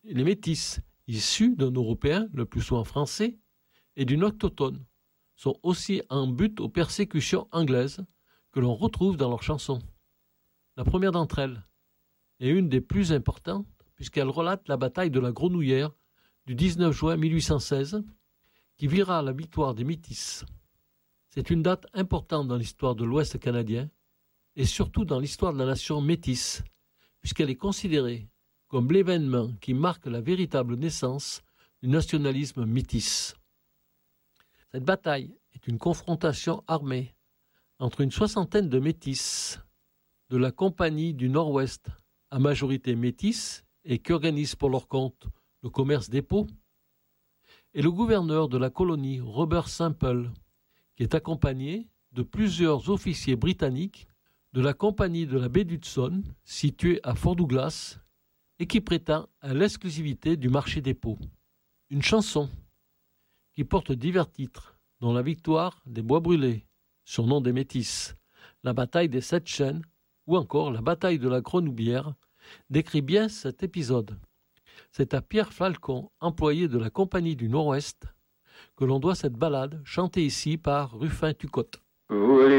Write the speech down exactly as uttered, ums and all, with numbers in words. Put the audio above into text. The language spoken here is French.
les métis, issus d'un Européen, le plus souvent français, et d'une autochtone, sont aussi en but aux persécutions anglaises que l'on retrouve dans leurs chansons. La première d'entre elles est une des plus importantes puisqu'elle relate la bataille de la Grenouillère du dix-neuf juin mille huit cent seize qui vira à la victoire des Métis. C'est une date importante dans l'histoire de l'Ouest canadien et surtout dans l'histoire de la nation métisse puisqu'elle est considérée comme l'événement qui marque la véritable naissance du nationalisme métis. Cette bataille est une confrontation armée entre une soixantaine de métis de la Compagnie du Nord-Ouest, à majorité métisse et qui organisent pour leur compte le commerce des peaux, et le gouverneur de la colonie, Robert Semple, qui est accompagné de plusieurs officiers britanniques de la Compagnie de la baie d'Hudson, située à Fort Douglas, et qui prétend à l'exclusivité du marché des peaux. Une chanson qui porte divers titres, dont la victoire des Bois Brûlés, surnom des Métis, la bataille des Sept Chênes, ou encore la bataille de la Grenouillère, décrit bien cet épisode. C'est à Pierre Falcon, employé de la Compagnie du Nord-Ouest, que l'on doit cette ballade chantée ici par Ruffin Tucotte.